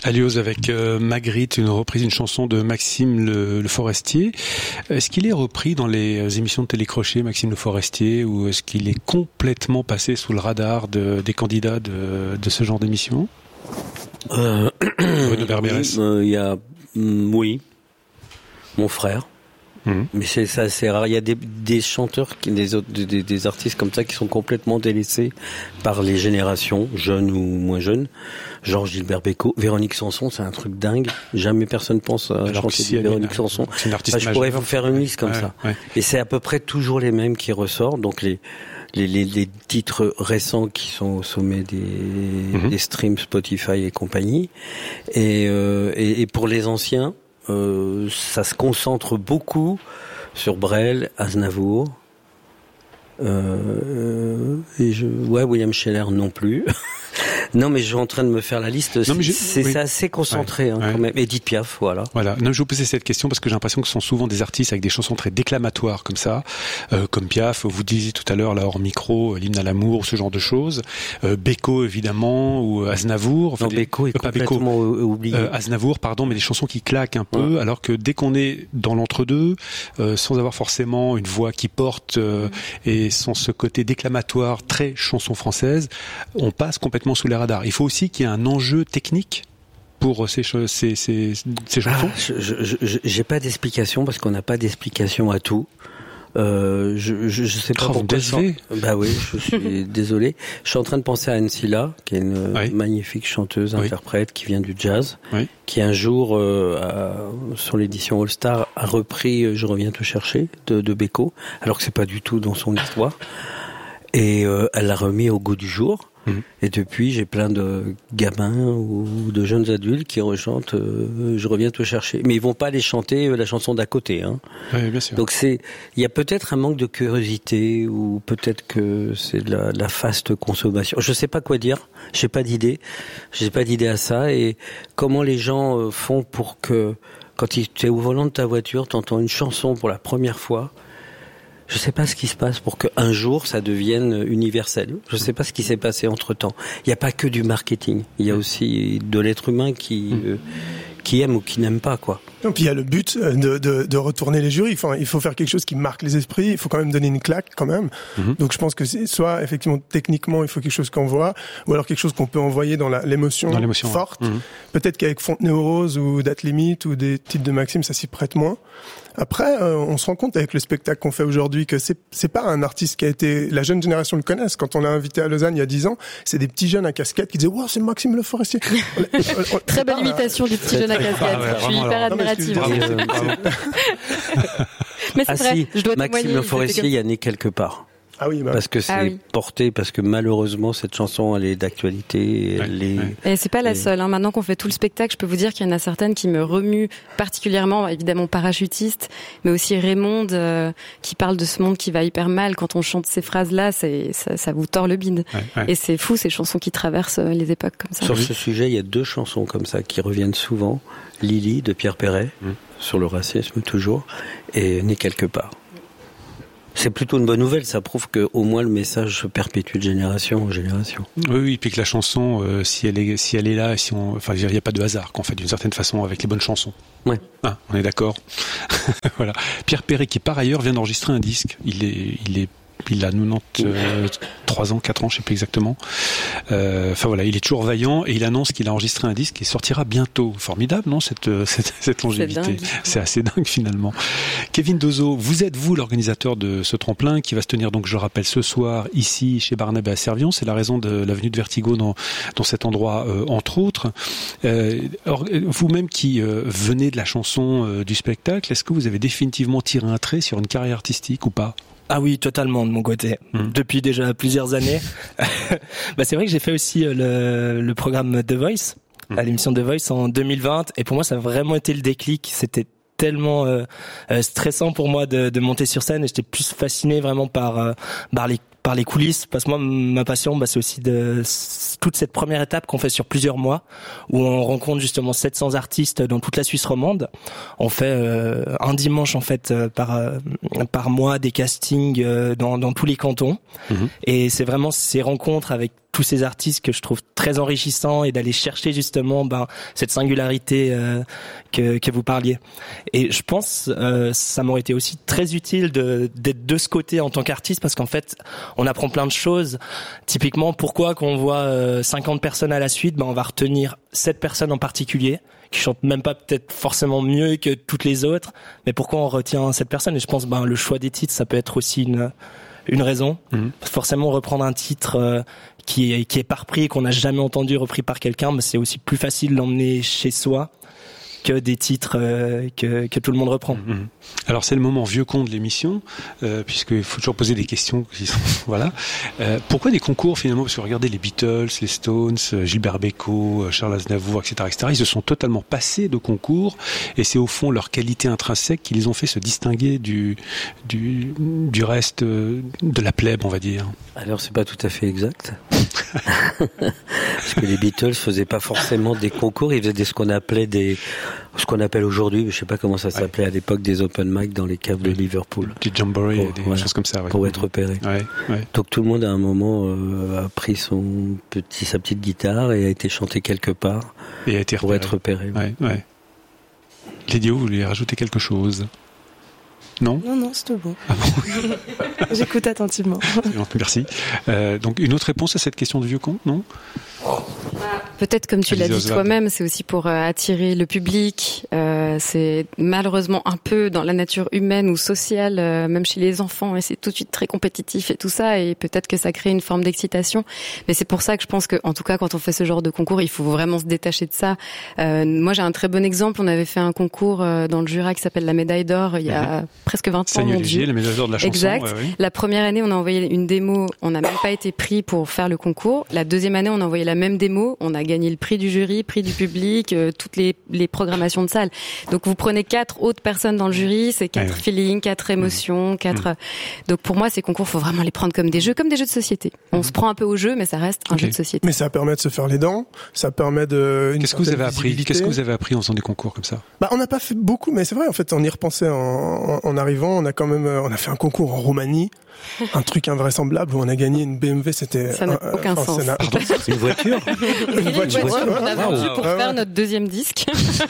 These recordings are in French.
Alios avec Magritte, une reprise d'une chanson de Maxime Le Forestier. Est-ce qu'il est repris dans les émissions de télécrochet, Maxime Le Forestier, ou est-ce qu'il est complètement passé sous le radar des candidats de ce genre d'émission? Bruno Berberès. Il y a, oui, mon frère. Mais c'est assez rare. Il y a des chanteurs, des artistes comme ça qui sont complètement délaissés par les générations, jeunes ou moins jeunes. Genre Gilbert Bécaud, Véronique Sanson, c'est un truc dingue. Jamais personne pense à chanter Véronique Sanson. C'est une artiste je pourrais vous faire une liste comme ça. Ouais. Et c'est à peu près toujours les mêmes qui ressortent. Donc les titres récents qui sont au sommet des streams Spotify et compagnie. Et pour les anciens, ça se concentre beaucoup sur Brel, Aznavour, William Scheller non plus. Non, mais je suis en train de me faire la liste. C'est assez concentré quand même. Edith Piaf, voilà. Non, je vous posais cette question parce que j'ai l'impression que ce sont souvent des artistes avec des chansons très déclamatoires comme ça, comme Piaf. Vous disiez tout à l'heure là hors micro, l'hymne à l'amour, ce genre de choses. Bécaud évidemment ou Aznavour. Non, Bécaud est complètement oublié. Aznavour, pardon, mais des chansons qui claquent un peu, alors que dès qu'on est dans l'entre-deux, sans avoir forcément une voix qui porte et sans ce côté déclamatoire très chanson française, on passe complètement sous les radars. Il faut aussi qu'il y ait un enjeu technique pour ces chansons. J'ai pas d'explication parce qu'on n'a pas d'explication à tout. Je sais pas pourquoi. Bah oui, je suis désolé. Je suis en train de penser à Anne Silla, qui est une magnifique chanteuse, interprète, qui vient du jazz, qui un jour, sur l'édition All Star, a repris Je reviens te chercher de Bécaud, alors que c'est pas du tout dans son histoire. Et elle l'a remis au goût du jour. Et depuis, j'ai plein de gamins ou de jeunes adultes qui rechantent Je reviens te chercher. Mais ils vont pas aller chanter la chanson d'à côté. Oui, bien sûr. Donc il y a peut-être un manque de curiosité ou peut-être que c'est de la faste consommation. Je sais pas quoi dire. J'ai pas d'idée à ça. Et comment les gens font pour que quand tu es au volant de ta voiture, t'entends une chanson pour la première fois. Je sais pas ce qui se passe pour qu'un jour ça devienne universel. Je sais pas ce qui s'est passé entre-temps. Il n'y a pas que du marketing. Il y a aussi de l'être humain qui aime ou qui n'aime pas, quoi. Et puis il y a le but de retourner les jurys. Enfin, il faut faire quelque chose qui marque les esprits. Il faut quand même donner une claque, quand même. Donc je pense que c'est soit effectivement techniquement il faut quelque chose qu'on voit, ou alors quelque chose qu'on peut envoyer dans l'émotion forte. Peut-être qu'avec Fontenay-aux-Roses ou Date Limite ou des titres de Maxime, ça s'y prête moins. Après, on se rend compte avec le spectacle qu'on fait aujourd'hui que c'est pas un artiste qui a été... La jeune génération le connaisse. Quand on l'a invité à Lausanne il y a 10 ans, c'est des petits jeunes à casquette qui disaient « Wow, c'est Maxime Le Forestier !» Très belle imitation du petit jeune à casquette. Je suis hyper admirative. Mais c'est vrai, je dois témoigner. Maxime Le Forestier, il y a né quelque part. Ah oui, parce que c'est porté, parce que malheureusement cette chanson elle est d'actualité. Et c'est pas la seule. Maintenant qu'on fait tout le spectacle, je peux vous dire qu'il y en a certaines qui me remuent particulièrement. Évidemment Parachutiste, mais aussi Raymonde qui parle de ce monde qui va hyper mal. Quand on chante ces phrases-là, ça vous tord le bide. Et c'est fou ces chansons qui traversent les époques comme ça. Sur ce sujet, il y a 2 chansons comme ça qui reviennent souvent. Lily de Pierre Perret sur le racisme toujours, et Né quelque part. C'est plutôt une bonne nouvelle, ça prouve que au moins le message se perpétue de génération en génération. Oui, puis que la chanson, si elle est là, il n'y a pas de hasard qu'on fait d'une certaine façon avec les bonnes chansons. Ouais. On est d'accord. Voilà. Pierre Perret qui par ailleurs vient d'enregistrer un disque. Il a 93 ans, 4 ans, je sais plus exactement. Il est toujours vaillant et il annonce qu'il a enregistré un disque qui sortira bientôt. Formidable, non, cette longévité. C'est assez dingue finalement. Kevin Dozo, vous êtes l'organisateur de ce tremplin qui va se tenir donc, je rappelle, ce soir ici chez Barnabé à Servion. C'est la raison de l'avenue de Vertigo dans cet endroit entre autres. Vous-même qui venez de la chanson du spectacle, est-ce que vous avez définitivement tiré un trait sur une carrière artistique ou pas? Ah oui, totalement de mon côté. Depuis déjà plusieurs années. C'est vrai que j'ai fait aussi le programme The Voice, à l'émission The Voice en 2020, et pour moi ça a vraiment été le déclic. C'était tellement stressant pour moi de monter sur scène, et j'étais plus fasciné vraiment par par les coulisses, parce que moi, ma passion, c'est aussi de toute cette première étape qu'on fait sur plusieurs mois, où on rencontre justement 700 artistes dans toute la Suisse romande. On fait un dimanche en fait par mois des castings dans tous les cantons, et c'est vraiment ces rencontres avec tous ces artistes que je trouve très enrichissants, et d'aller chercher justement cette singularité que vous parliez. Et je pense ça m'aurait été aussi très utile d'être de ce côté en tant qu'artiste, parce qu'en fait on apprend plein de choses. Typiquement, pourquoi quand on voit 50 personnes à la suite, on va retenir 7 personnes en particulier qui chantent même pas peut-être forcément mieux que toutes les autres, mais pourquoi on retient cette personne? Et je pense le choix des titres, ça peut être aussi une raison. Forcément, reprendre un titre qui est pas repris, qu'on n'a jamais entendu repris par quelqu'un, c'est aussi plus facile de l'emmener chez soi que des titres que tout le monde reprend. Alors c'est le moment vieux con de l'émission, puisqu'il faut toujours poser des questions qui sont, voilà. Pourquoi des concours finalement? Parce que regardez les Beatles, les Stones, Gilbert Bécaud, Charles Aznavour, etc., etc. Ils se sont totalement passés de concours, et c'est au fond leur qualité intrinsèque qui les ont fait se distinguer du reste de la plèbe, on va dire. Alors c'est pas tout à fait exact. Parce que les Beatles faisaient pas forcément des concours, ils faisaient ce qu'on appelle aujourd'hui, je sais pas comment ça s'appelait à l'époque, des open mic dans les caves de Liverpool. Des jamboree, des choses comme ça. Pour être repéré. Donc tout le monde à un moment a pris sa petite guitare et a été chanté quelque part et a été pour être repéré. Lydia, vous voulez rajouter quelque chose? Non, c'était bon. Ah bon. J'écoute attentivement. Merci. Donc une autre réponse à cette question du vieux con, non? Peut-être, comme tu l'as dit toi-même, c'est aussi pour attirer le public. C'est malheureusement un peu dans la nature humaine ou sociale, même chez les enfants, et c'est tout de suite très compétitif et tout ça, et peut-être que ça crée une forme d'excitation. Mais c'est pour ça que je pense que, en tout cas, quand on fait ce genre de concours, il faut vraiment se détacher de ça. Moi, j'ai un très bon exemple. On avait fait un concours dans le Jura qui s'appelle la Médaille d'Or il y a presque 20 ans. La Médaille d'Or de la chanson. Exact. Ouais. La première année, on a envoyé une démo. On n'a même pas été pris pour faire le concours. La deuxième année, on a envoyé la même démo. On a gagné le prix du jury, prix du public, toutes les programmations de salle. Donc vous prenez 4 autres personnes dans le jury, c'est 4 feelings, 4 émotions, 4. Donc pour moi, ces concours, faut vraiment les prendre comme des jeux de société. On se prend un peu au jeu, mais ça reste un jeu de société. Mais ça permet de se faire les dents, ça permet de. Qu'est-ce que vous avez appris en faisant des concours comme ça? On n'a pas fait beaucoup, mais c'est vrai. En fait, on y repensait en arrivant. On a fait un concours en Roumanie. Un truc invraisemblable où on a gagné une BMW, c'était... Ça n'a aucun sens. Une voiture. Une voiture qu'on a vendue pour faire notre deuxième disque.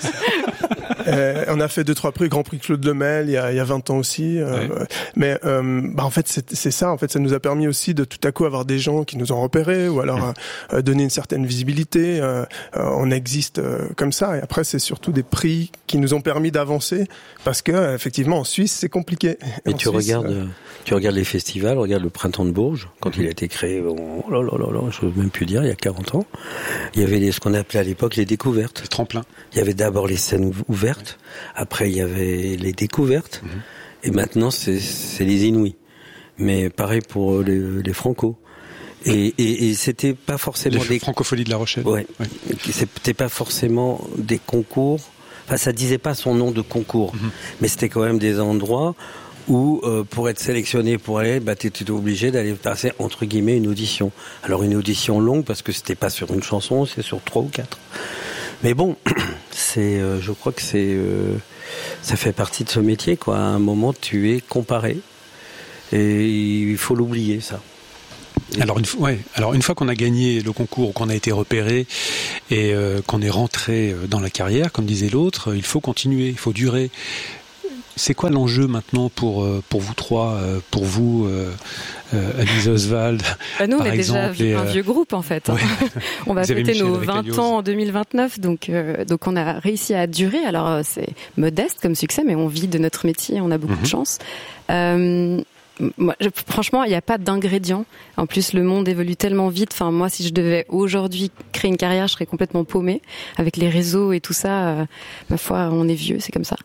On a fait 2-3 prix, Grand Prix Claude Lemel, il y a 20 ans aussi. Mais en fait, c'est ça. En fait, ça nous a permis aussi de tout à coup avoir des gens qui nous ont repérés, ou alors donner une certaine visibilité. On existe comme ça. Et après, c'est surtout des prix qui nous ont permis d'avancer, parce que effectivement, en Suisse, c'est compliqué. Et tu regardes les festivals, regarde le Printemps de Bourges, quand il a été créé, je n'ose même plus dire, il y a 40 ans. Il y avait ce qu'on appelait à l'époque les découvertes. Les tremplins. Il y avait d'abord les scènes ouvertes, après il y avait les découvertes, et maintenant c'est les inouïs. Mais pareil pour les Franco. Et c'était pas forcément des Francopholies de La Rochelle. C'était pas forcément des concours. Enfin, ça disait pas son nom de concours, mais c'était quand même des endroits où pour être sélectionné pour aller, t'étais obligé d'aller passer entre guillemets une audition. Alors une audition longue parce que c'était pas sur une chanson, c'est sur 3 ou 4. Mais bon, je crois que ça fait partie de ce métier, quoi. À un moment, tu es comparé et il faut l'oublier, ça. Alors une fois qu'on a gagné le concours, qu'on a été repéré et qu'on est rentré dans la carrière, comme disait l'autre, il faut continuer, il faut durer. C'est quoi l'enjeu maintenant pour vous trois, pour vous, Alizé Oswald, nous, on par est exemple, déjà un vieux groupe en fait. Ouais. On va fêter nos 20 ans en 2029, donc on a réussi à durer. Alors c'est modeste comme succès, mais on vit de notre métier, on a beaucoup de chance. Franchement, il n'y a pas d'ingrédients. En plus, le monde évolue tellement vite. Enfin, moi, si je devais aujourd'hui créer une carrière, je serais complètement paumée avec les réseaux et tout ça. Ma foi, on est vieux, c'est comme ça.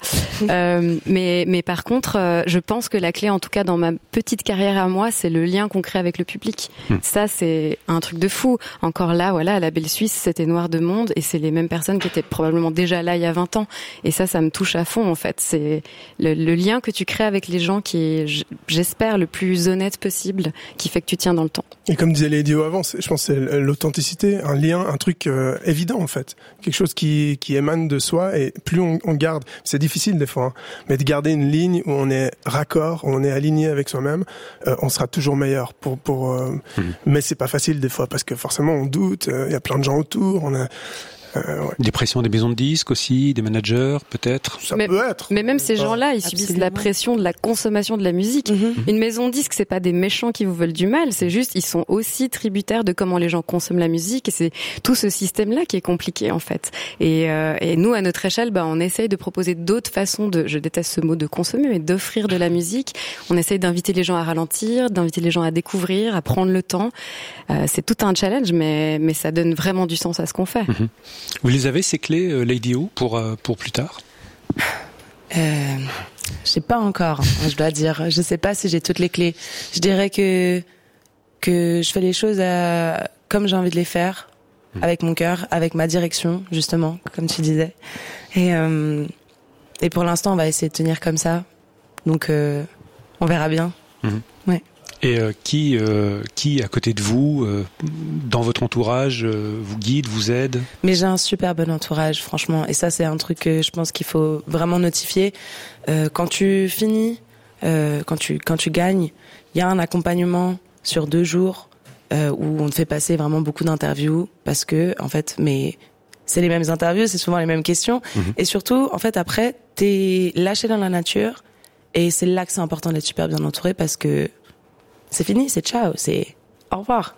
Mais par contre, je pense que la clé, en tout cas dans ma petite carrière à moi, c'est le lien qu'on crée avec le public. Ça, c'est un truc de fou. Encore là, voilà, à la Belle Suisse, c'était Noir de Monde et c'est les mêmes personnes qui étaient probablement déjà là il y a 20 ans. Et ça me touche à fond, en fait. C'est le lien que tu crées avec les gens qui est, j'espère, j'espère, le plus honnête possible, qui fait que tu tiens dans le temps. Et comme disait Lady O avant, je pense que c'est l'authenticité, un lien, un truc évident en fait, quelque chose qui émane de soi, et plus on garde, c'est difficile des fois, hein, mais de garder une ligne où on est raccord, où on est aligné avec soi-même, on sera toujours meilleur. Mais c'est pas facile des fois parce que forcément on doute, il y a plein de gens autour, on a Des pressions des maisons de disques aussi, des managers peut-être. Ça peut être. Mais même ces gens-là, ils subissent la pression de la consommation de la musique. Une maison de disques, c'est pas des méchants qui vous veulent du mal, c'est juste ils sont aussi tributaires de comment les gens consomment la musique, et c'est tout ce système-là qui est compliqué en fait. Et nous, à notre échelle, on essaye de proposer d'autres façons je déteste ce mot de consommer, mais d'offrir de la musique. On essaye d'inviter les gens à ralentir, d'inviter les gens à découvrir, à prendre le temps. C'est tout un challenge, mais ça donne vraiment du sens à ce qu'on fait. Vous les avez, ces clés, Lady O, pour plus tard? Je sais pas encore, je dois dire. Je sais pas si j'ai toutes les clés. Je dirais que je fais les choses comme j'ai envie de les faire, avec mon cœur, avec ma direction, justement, comme tu disais. Et pour l'instant, on va essayer de tenir comme ça. Donc, on verra bien. Ouais. Et qui à côté de vous, dans votre entourage, vous guide, vous aide? Mais j'ai un super bon entourage, franchement. Et ça, c'est un truc que je pense qu'il faut vraiment notifier. Quand tu finis, quand tu gagnes, il y a un accompagnement sur 2 jours où on te fait passer vraiment beaucoup d'interviews parce que, en fait, c'est les mêmes interviews, c'est souvent les mêmes questions. Et surtout, en fait, après, t'es lâché dans la nature, et c'est là que c'est important d'être super bien entouré parce que c'est fini, c'est ciao, c'est au revoir.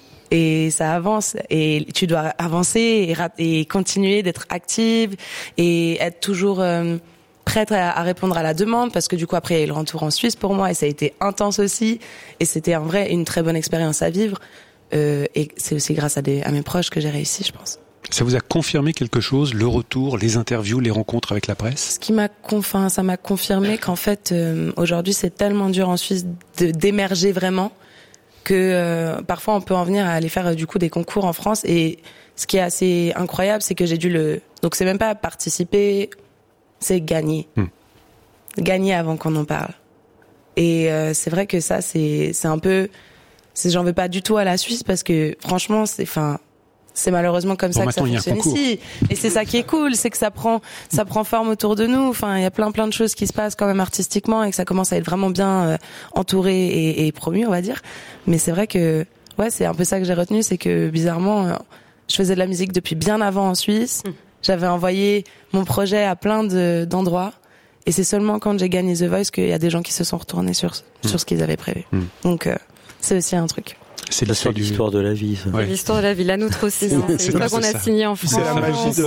Et ça avance, et tu dois avancer et continuer d'être active et être toujours prête à répondre à la demande, parce que du coup après il y a eu le retour en Suisse pour moi, et ça a été intense aussi, et c'était une très bonne expérience à vivre, et c'est aussi grâce à mes proches que j'ai réussi, je pense. Ça vous a confirmé quelque chose, le retour, les interviews, les rencontres avec la presse? Ça m'a confirmé qu'en fait, aujourd'hui, c'est tellement dur en Suisse d'émerger vraiment que parfois on peut en venir à aller faire du coup des concours en France. Et ce qui est assez incroyable, c'est que j'ai dû donc c'est même pas participer, c'est gagner. Gagner avant qu'on en parle. Et c'est vrai que ça, c'est un peu, j'en veux pas du tout à la Suisse, parce que franchement, c'est malheureusement comme ça que ça fonctionne ici. Et c'est ça qui est cool, c'est que ça prend forme autour de nous. Enfin, il y a plein de choses qui se passent quand même artistiquement, et que ça commence à être vraiment bien entouré et promu, on va dire. Mais c'est vrai que, c'est un peu ça que j'ai retenu, c'est que bizarrement, je faisais de la musique depuis bien avant en Suisse. J'avais envoyé mon projet à plein d'endroits. Et c'est seulement quand j'ai gagné The Voice qu'il y a des gens qui se sont retournés sur ce qu'ils avaient prévu. Donc, c'est aussi un truc. C'est l'histoire de la vie, ça. Ouais. L'histoire de la vie, la nôtre aussi. C'est une fois qu'on a signé en France. C'est la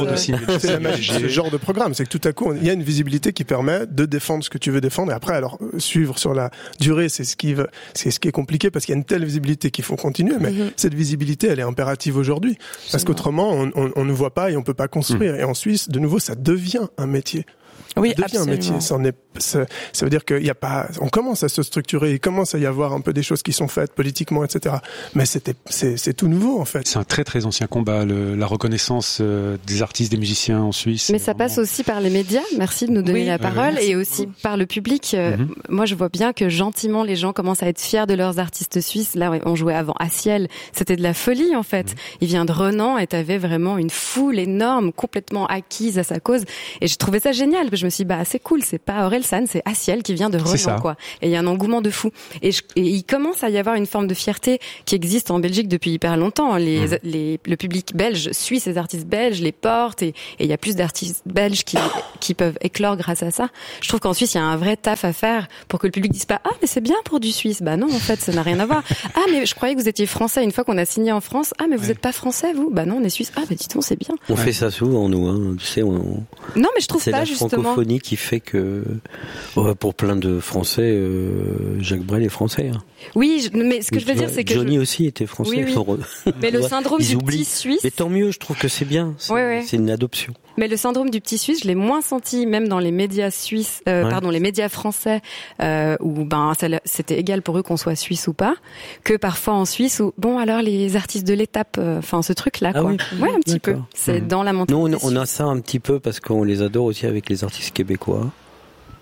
magie de ce genre de programme. C'est que tout à coup, il y a une visibilité qui permet de défendre ce que tu veux défendre. Et après, alors, suivre sur la durée, c'est ce qui est compliqué, parce qu'il y a une telle visibilité qu'il faut continuer. Mais cette visibilité, elle est impérative aujourd'hui. Parce qu'autrement, on ne voit pas et on peut pas construire. Et en Suisse, de nouveau, ça devient un métier. Oui, ça devient absolument. un métier. Ça veut dire qu'il y a pas, on commence à se structurer, il commence à y avoir un peu des choses qui sont faites politiquement, etc. Mais c'est tout nouveau, en fait. C'est un très très ancien combat, la reconnaissance des artistes, des musiciens en Suisse. Mais ça passe aussi par les médias. Merci de nous donner la parole, et aussi par le public. Moi, je vois bien que gentiment les gens commencent à être fiers de leurs artistes suisses. Là, on jouait avant à Ciel, c'était de la folie en fait. Il vient de Renan, et t'avais vraiment une foule énorme, complètement acquise à sa cause. Et j'ai trouvé ça génial. Je me suis dit, c'est cool, c'est pas Orelsan, c'est Asiel qui vient de Renan, quoi. Et il y a un engouement de fou. Et il commence à y avoir une forme de fierté qui existe en Belgique depuis hyper longtemps. Le public belge suit ces artistes belges, les porte, et il y a plus d'artistes belges qui peuvent éclore grâce à ça. Je trouve qu'en Suisse, il y a un vrai taf à faire pour que le public dise pas, mais c'est bien pour du Suisse. Bah non, en fait, ça n'a rien à voir. Mais je croyais que vous étiez français une fois qu'on a signé en France. Mais vous êtes pas français, vous? Bah non, on est suisse. Dis donc, c'est bien. On fait ça souvent, nous, hein. Tu sais, non, mais je trouve pas, justement. C'est la francophonie qui fait que, pour plein de Français, Jacques Brel est français. Hein. Oui, mais ce que je veux dire, c'est que Johnny aussi était français. Oui. Mais le syndrome du petit Suisse. Mais tant mieux, je trouve que c'est bien. C'est une adoption. Mais le syndrome du petit Suisse, je l'ai moins senti, même dans les médias suisses, les médias français, où c'était égal pour eux qu'on soit suisse ou pas, que parfois en Suisse où, alors les artistes de l'étape, ce truc-là, quoi. Oui. Ouais, un petit peu. C'est dans la mentalité. Nous, on a ça un petit peu parce qu'on les adore aussi avec les artistes québécois.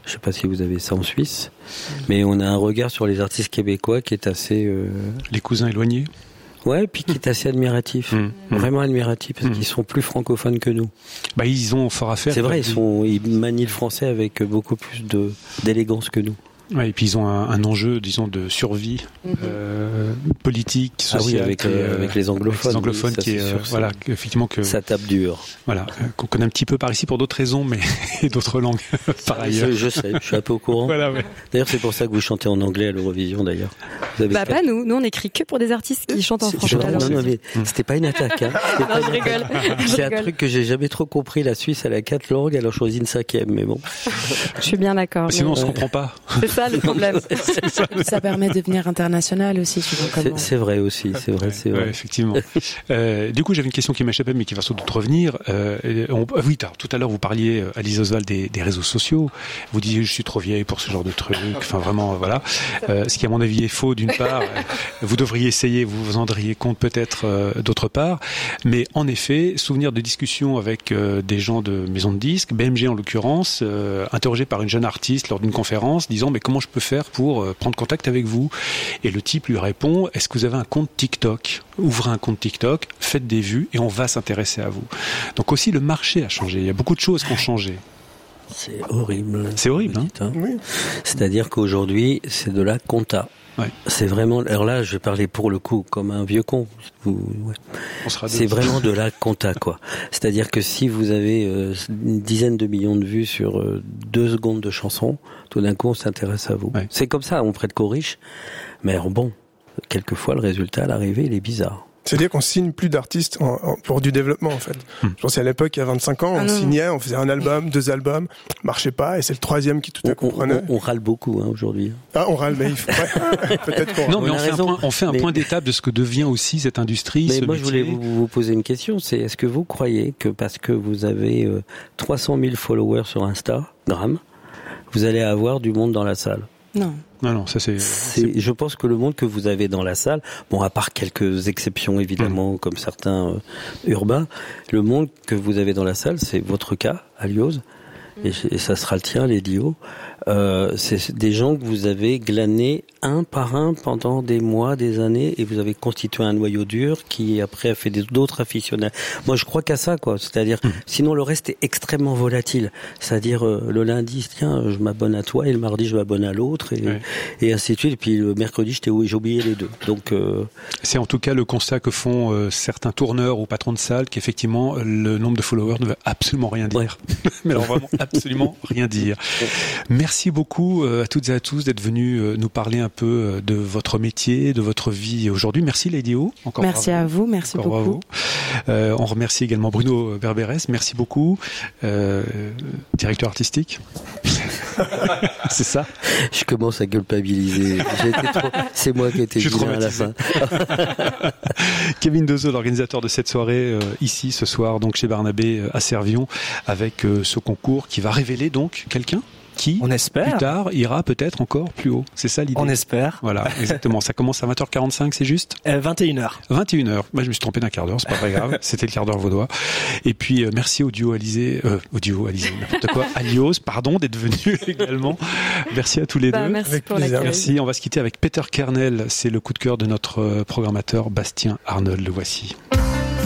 Je sais pas si vous avez ça en Suisse, mais on a un regard sur les artistes québécois qui est assez... Les cousins éloignés. Ouais, puis qui est assez admiratif, vraiment admiratif, parce qu'ils sont plus francophones que nous. Bah, ils ont fort à faire. C'est vrai, ils manient le français avec beaucoup plus d'élégance que nous. Ouais, et puis ils ont un enjeu, disons, de survie politique, sociale. Ah oui, avec les anglophones. Avec les anglophones qui voilà, effectivement que ça tape dur. Voilà, qu'on connaît un petit peu par ici pour d'autres raisons, mais et d'autres langues par ailleurs. Je sais, je suis un peu au courant. Voilà, ouais. D'ailleurs, c'est pour ça que vous chantez en anglais à l'Eurovision, d'ailleurs. Pas nous. Nous, on écrit que pour des artistes qui chantent en français. Non, mais c'était pas une attaque. Hein. Non, je rigole. C'est un truc que j'ai jamais trop compris. La Suisse, elle a 4 langues, elle en choisit une 5e, mais bon. Je suis bien d'accord. Sinon, on se comprend pas. C'est ça le problème. Ça permet de devenir international aussi, tu vois comment. C'est vrai aussi, c'est vrai. Ouais, effectivement. Du coup, j'avais une question qui m'échappait, mais qui va sans doute revenir. Oui, tout à l'heure, vous parliez, Alice Oswald, des réseaux sociaux. Vous disiez, je suis trop vieille pour ce genre de truc. Enfin, vraiment, voilà. Ce qui, à mon avis, est faux, d'une part. Vous devriez essayer, vous vous en rendriez compte peut-être d'autre part. Mais en effet, souvenir de discussions avec des gens de maisons de disques, BMG en l'occurrence, interrogé par une jeune artiste lors d'une conférence, disant, mais comment je peux faire pour prendre contact avec vous? Et le type lui répond, est-ce que vous avez un compte TikTok? Ouvrez un compte TikTok, faites des vues et on va s'intéresser à vous. Donc aussi le marché a changé, il y a beaucoup de choses qui ont changé. C'est horrible. C'est horrible, hein. Oui. C'est-à-dire qu'aujourd'hui, c'est de la compta. Ouais. C'est vraiment. Alors là, je vais parler pour le coup comme un vieux con. C'est vraiment de la compta, quoi. C'est-à-dire que si vous avez une dizaine de millions de vues sur 2 secondes de chanson, tout d'un coup, on s'intéresse à vous. Ouais. C'est comme ça, on prête qu'aux riches. Mais bon, quelquefois, le résultat à l'arrivée, il est bizarre. C'est-à-dire qu'on signe plus d'artistes pour du développement, en fait. Je pense qu'à l'époque, il y a 25 ans, on signait, on faisait un album, 2 albums, marchait pas, et c'est le 3e qui tout à coup prenait. On râle beaucoup, aujourd'hui. Ah, on râle, mais il faut peut-être qu'on... Non, mais on fait un point d'étape de ce que devient aussi cette industrie, mais ce moi, métier. Je voulais vous poser une question, c'est est-ce que vous croyez que parce que vous avez 300 000 followers sur Instagram, vous allez avoir du monde dans la salle? Non. Non, ça c'est... Je pense que le monde que vous avez dans la salle, bon, à part quelques exceptions évidemment, comme certains urbains, le monde que vous avez dans la salle, c'est votre cas, Alios, et ça sera le tien, Lady O. C'est des gens que vous avez glanés un par un pendant des mois, des années, et vous avez constitué un noyau dur qui après a fait d'autres aficionados. Moi, je crois qu'à ça, quoi. C'est-à-dire, sinon le reste est extrêmement volatile. C'est-à-dire, le lundi, tiens, je m'abonne à toi, et le mardi, je m'abonne à l'autre, et ainsi de suite. Et puis le mercredi, j'ai oublié les deux. Donc, c'est en tout cas le constat que font certains tourneurs ou patrons de salles, qu'effectivement, le nombre de followers ne veut absolument rien dire. Mais alors vraiment, absolument rien dire. Merci beaucoup à toutes et à tous d'être venus nous parler un peu de votre métier, de votre vie aujourd'hui. Merci Lady O. Encore merci bravo. À vous, merci encore beaucoup. On remercie également Bruno Berberès. Merci beaucoup. Directeur artistique. C'est ça. Je commence à culpabiliser. C'est moi qui ai été vilain à la fin. Kevin Dezeau, l'organisateur de cette soirée ici ce soir, donc chez Barnabé à Servion, avec ce concours qui va révéler donc quelqu'un qui, on espère, plus tard, ira peut-être encore plus haut. C'est ça l'idée. On espère. Voilà, exactement. Ça commence à 20h45, c'est juste 21h. 21h. Moi, je me suis trompé d'un quart d'heure, c'est pas très grave. C'était le quart d'heure vaudois. Et puis, merci au duo Alizé, n'importe quoi, Alios, pardon, d'être venu également. Merci à tous les deux. Merci pour l'accueil. Merci. On va se quitter avec Peter Kernel. C'est le coup de cœur de notre programmateur Bastien Arnold. Le voici.